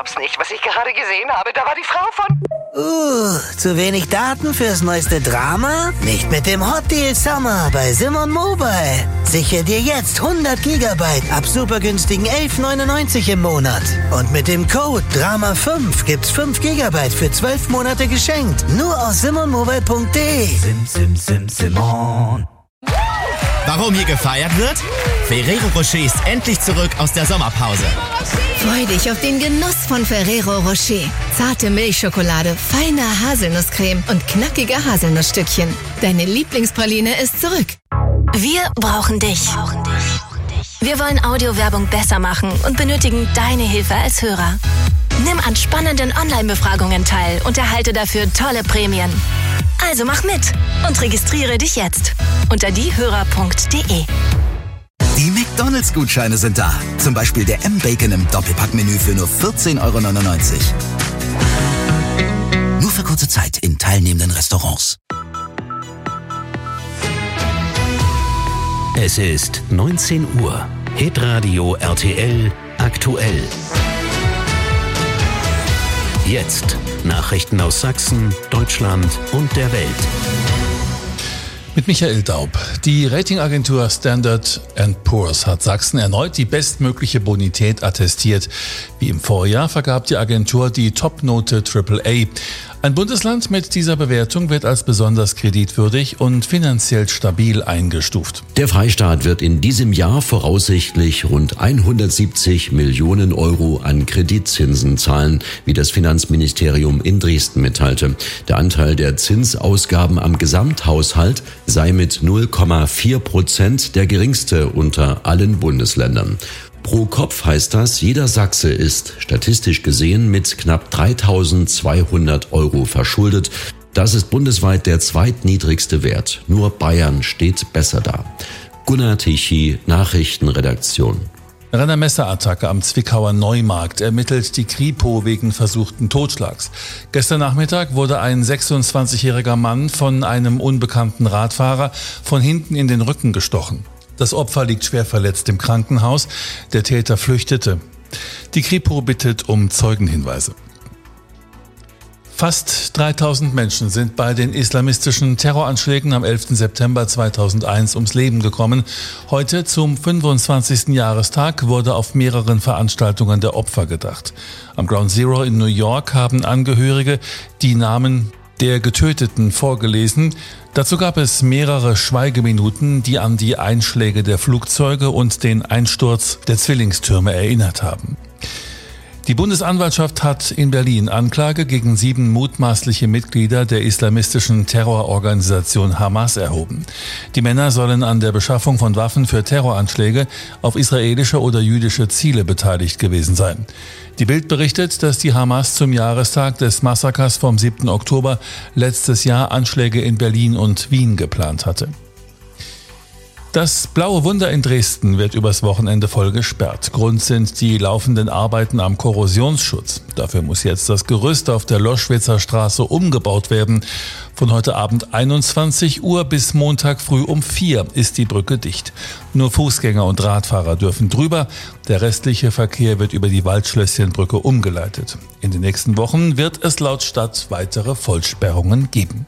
glaub's nicht, was ich gerade gesehen habe. Da war die Frau von... Zu wenig Daten fürs neueste Drama? Nicht mit dem Hot Deal Summer bei Simon Mobile. Sichere dir jetzt 100 Gigabyte ab super günstigen 11,99 im Monat. Und mit dem Code DRAMA5 gibt's 5 Gigabyte für 12 Monate geschenkt. Nur auf simonmobile.de. Simon. Warum hier gefeiert wird? Ferrero Rocher ist endlich zurück aus der Sommerpause. Freu dich auf den Genuss von Ferrero Rocher. Zarte Milchschokolade, feine Haselnusscreme und knackige Haselnussstückchen. Deine Lieblingspraline ist zurück. Wir brauchen dich. Wir wollen Audiowerbung besser machen und benötigen deine Hilfe als Hörer. Nimm an spannenden Online-Befragungen teil und erhalte dafür tolle Prämien. Also mach mit und registriere dich jetzt unter diehörer.de. Die McDonalds-Gutscheine sind da. Zum Beispiel der M-Bacon im Doppelpackmenü für nur 14,99 €. Nur für kurze Zeit in teilnehmenden Restaurants. Es ist 19 Uhr. Hitradio RTL aktuell. Jetzt Nachrichten aus Sachsen, Deutschland und der Welt. Mit Michael Daub. Die Ratingagentur Standard & Poor's hat Sachsen erneut die bestmögliche Bonität attestiert. Wie im Vorjahr vergab die Agentur die Topnote AAA. Ein Bundesland mit dieser Bewertung wird als besonders kreditwürdig und finanziell stabil eingestuft. Der Freistaat wird in diesem Jahr voraussichtlich rund 170 Millionen € an Kreditzinsen zahlen, wie das Finanzministerium in Dresden mitteilte. Der Anteil der Zinsausgaben am Gesamthaushalt sei mit 0,4% der geringste unter allen Bundesländern. Pro Kopf heißt das, jeder Sachse ist statistisch gesehen mit knapp 3.200 € verschuldet. Das ist bundesweit der zweitniedrigste Wert. Nur Bayern steht besser da. Gunnar Tichy, Nachrichtenredaktion. Nach einer Messerattacke am Zwickauer Neumarkt ermittelt die Kripo wegen versuchten Totschlags. Gestern Nachmittag wurde ein 26-jähriger Mann von einem unbekannten Radfahrer von hinten in den Rücken gestochen. Das Opfer liegt schwer verletzt im Krankenhaus. Der Täter flüchtete. Die Kripo bittet um Zeugenhinweise. Fast 3000 Menschen sind bei den islamistischen Terroranschlägen am 11. September 2001 ums Leben gekommen. Heute zum 25. Jahrestag wurde auf mehreren Veranstaltungen der Opfer gedacht. Am Ground Zero in New York haben Angehörige die Namen der Getöteten vorgelesen. Dazu gab es mehrere Schweigeminuten, die an die Einschläge der Flugzeuge und den Einsturz der Zwillingstürme erinnert haben. Die Bundesanwaltschaft hat in Berlin Anklage gegen 7 mutmaßliche Mitglieder der islamistischen Terrororganisation Hamas erhoben. Die Männer sollen an der Beschaffung von Waffen für Terroranschläge auf israelische oder jüdische Ziele beteiligt gewesen sein. Die Bild berichtet, dass die Hamas zum Jahrestag des Massakers vom 7. Oktober letztes Jahr Anschläge in Berlin und Wien geplant hatte. Das Blaue Wunder in Dresden wird übers Wochenende voll gesperrt. Grund sind die laufenden Arbeiten am Korrosionsschutz. Dafür muss jetzt das Gerüst auf der Loschwitzer Straße umgebaut werden. Von heute Abend 21 Uhr bis Montag früh um 4 ist die Brücke dicht. Nur Fußgänger und Radfahrer dürfen drüber. Der restliche Verkehr wird über die Waldschlösschenbrücke umgeleitet. In den nächsten Wochen wird es laut Stadt weitere Vollsperrungen geben.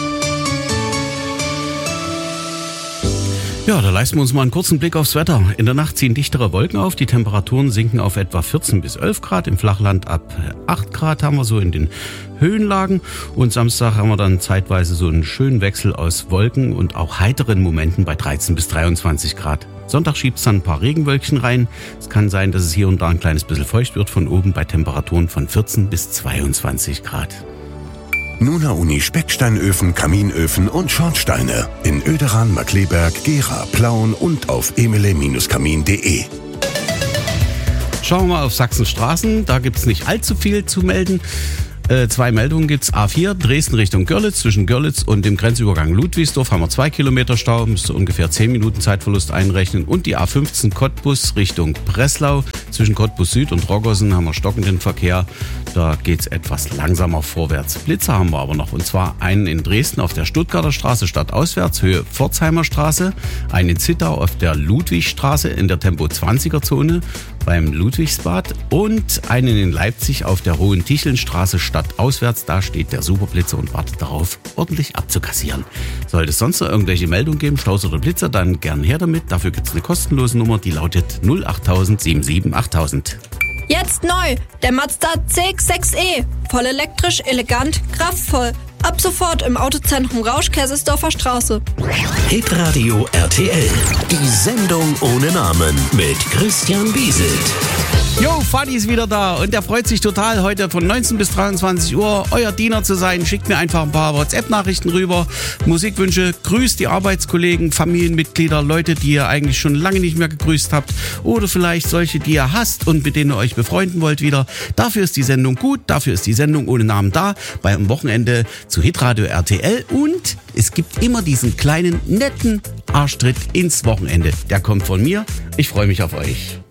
Ja, da leisten wir uns mal einen kurzen Blick aufs Wetter. In der Nacht ziehen dichtere Wolken auf, die Temperaturen sinken auf etwa 14 bis 11 Grad. Im Flachland ab 8 Grad haben wir so in den Höhenlagen. Und Samstag haben wir dann zeitweise so einen schönen Wechsel aus Wolken und auch heiteren Momenten bei 13 bis 23 Grad. Sonntag schiebt es dann ein paar Regenwölkchen rein. Es kann sein, dass es hier und da ein kleines bisschen feucht wird von oben bei Temperaturen von 14 bis 22 Grad. Nuna Uni Specksteinöfen, Kaminöfen und Schornsteine in Oederan, Markleberg, Gera, Plauen und auf emele-kamin.de. Schauen wir mal auf Sachsens Straßen. Da gibt es nicht allzu viel zu melden. 2 Meldungen gibt's. A4 Dresden Richtung Görlitz. Zwischen Görlitz und dem Grenzübergang Ludwigsdorf haben wir 2 Kilometer Stau. Müsste ungefähr 10 Minuten Zeitverlust einrechnen. Und die A15 Cottbus Richtung Breslau. Zwischen Cottbus Süd und Roggersen haben wir stockenden Verkehr. Da geht's etwas langsamer vorwärts. Blitzer haben wir aber noch. Und zwar einen in Dresden auf der Stuttgarter Straße stadtauswärts, Höhe Pforzheimer Straße. Einen in Zittau auf der Ludwigstraße in der Tempo-20er-Zone. beim Ludwigsbad und einen in Leipzig auf der Hohen Tichelnstraße stadtauswärts. Da steht der Superblitzer und wartet darauf, ordentlich abzukassieren. Sollte es sonst noch irgendwelche Meldungen geben, Staus oder Blitzer, dann gern her damit. Dafür gibt es eine kostenlose Nummer, die lautet 08000 77 8000. Jetzt neu, der Mazda CX-6e. Voll elektrisch, elegant, kraftvoll. Ab sofort im Autozentrum Rausch, Kaisersdorfer Straße. Hitradio RTL. Die Sendung ohne Namen mit Christian Bieselt. Jo, Fadi ist wieder da und der freut sich total, heute von 19 bis 23 Uhr euer Diener zu sein. Schickt mir einfach ein paar WhatsApp-Nachrichten rüber, Musikwünsche, grüßt die Arbeitskollegen, Familienmitglieder, Leute, die ihr eigentlich schon lange nicht mehr gegrüßt habt oder vielleicht solche, die ihr hasst und mit denen ihr euch befreunden wollt wieder. Dafür ist die Sendung gut, dafür ist die Sendung ohne Namen da, beim Wochenende zu Hitradio RTL und es gibt immer diesen kleinen, netten Arschtritt ins Wochenende. Der kommt von mir, ich freue mich auf euch.